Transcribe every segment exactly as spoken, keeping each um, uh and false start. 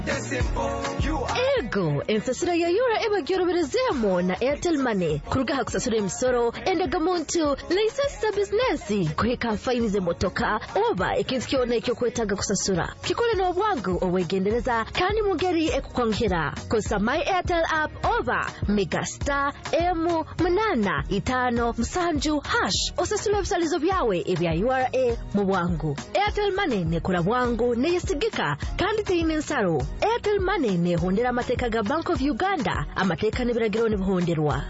Ego, ensasiro ya yura eba gyoroberezemo na Airtel Money. Kurugaha kusasura emisoro, endaga muntu, license business, kuhika faini ze motoka, oba ikintu kyona ekyo kwetaga kusasura. Kikole n'obwangu owegendereza kandi mugeri ekukwankira. Kosa My Airtel app oba Megastar M munana itano musanju hash osasula ebisalizo byawe ebya U R A mu bwangu. Airtel Money nekola bwangu neyesigika kandi teyina ensaro. Airtel Money nehondera amateka ga Bank of Uganda, amateka n'ebiragiro n'ebihonderwa.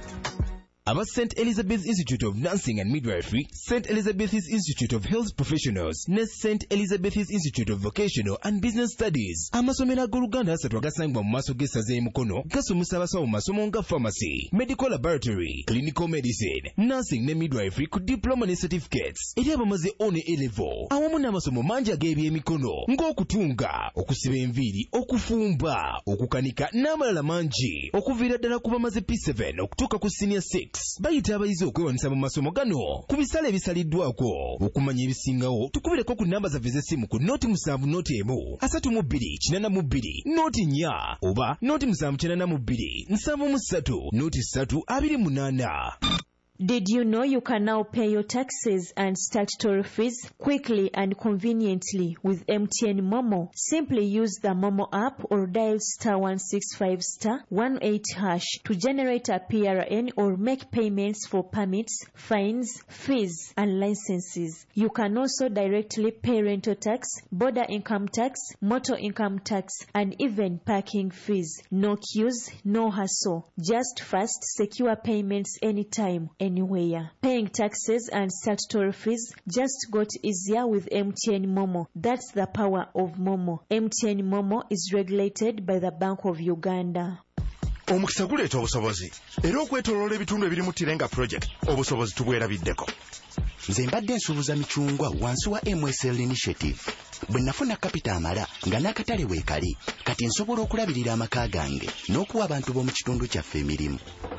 Aba Saint Elizabeth's Institute of Nursing and Midwifery, Saint Elizabeth's Institute of Health Professionals, ne Saint Elizabeth's Institute of Vocational and Business Studies. Amasomero ag'Oluganda asatu agasangibwa mu maaso g'essaza y'Emukono gasomesa abasawo mu masomo nga pharmacy, medical laboratory, clinical medicine, nursing ne midwifery ku diploma ne certificates. Eri abamaze O ne A-level awamu n'amasomo mangi ag'ebyemikono ng'okutunga, okusiba enviiri, okufumba, okukanika n'amalala mangi okuviira ddala ku bamaze P seven okutuuka ku senior six. Bayita abayizi okwewanisa mu masomo gano ku bisale ebisaliddwako. Okumanya ebisingawo tukubireko ku namba zaffe z'essimu ku noti musanvu noti emu asatu mu bbiri kinana mu bbiri noti nnya oba noti musanvu kinana mu bbiri nsanvu mu ssatu noti ssatu abiri munaana. Did you know you can now pay your taxes and statutory fees quickly and conveniently with M T N Momo? Simply use the Momo app or dial star one six five star one eight hash to generate a P R N or make payments for permits, fines, fees, and licenses. You can also directly pay rental tax, border income tax, motor income tax, and even parking fees. No queues, no hassle. Just fast, secure payments anytime, anywhere. Paying taxes and statutory fees just got easier with M T N Momo. That's the power of Momo. M T N Momo is regulated by the Bank of Uganda. Omukisa guleeta obusobozi era okwetoloola ebitundu ebirimu Tirenga project obusobozi tubwerabiddeko. Nze mbadde nsuubuza micungwa wansi wa M S L initiative. Bwe nafuna kapita amala nga n'akatale weekali kati nsobola okulabirira amaka gange n'okuwa abantu b'omu kitundu kyaffe emirimu.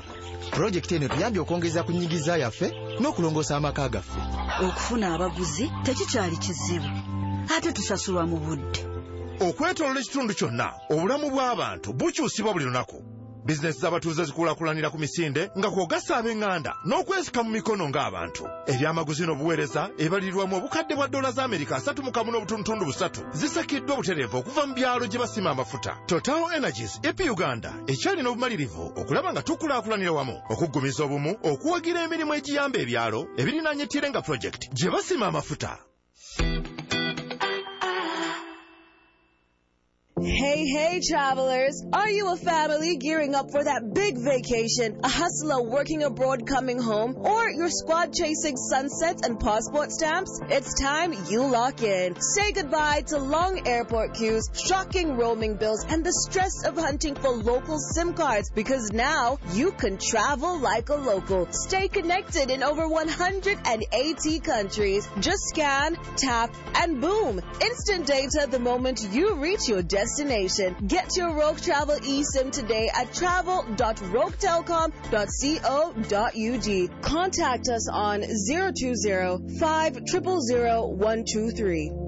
Project eno tuyambye okwongeza ku nnyigiza yaffe n'okulongoosa amaka gaffe. Okufuna abaguzi tekikyali kizibu ate tusasulwa mu budde. Okwetoloola ekitundu kyonna obulamu bw'abantu bukyusibwa buli lunaku. Bizinesi z'abatuuze zikulaakulanira ku misinde nga kwogasa ab'eŋŋanda n'okwesika mu mikono ng'abantu. Ebyamaguzi n'obuweereza ebalirirwamu obukadde bwa ddoola za Amerika asatu mu kamu n'obutundutundu busatu zisakiddwa obutereevu okuva mu byalo gye basima amafuta. Total Energies E P Uganda ekyalina obumalirivu okulaba nga tukulaakulanira wamu okuggumiza obumu okuwagira emirimu egiyamba ebyalo ebirinaanye Tirenga project gye basima amafuta. Hey, hey, travelers. Are you a family gearing up for that big vacation, a hustler working abroad coming home, or your squad chasing sunsets and passport stamps? It's time you lock in. Say goodbye to long airport queues, shocking roaming bills, and the stress of hunting for local SIM cards, because now you can travel like a local. Stay connected in over one hundred eighty countries. Just scan, tap, and boom. Instant data the moment you reach your destination. Destination. Get your Rogue Travel eSIM today at travel dot rogue telecom dot co dot u g. Contact us on zero two zero five zero zero zero one two three.